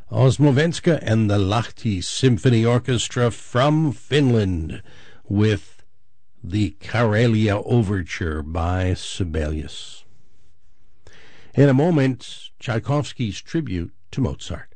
Osmovenska and the Lahti Symphony Orchestra from Finland with the Karelia Overture by Sibelius. In a moment, Tchaikovsky's tribute to Mozart.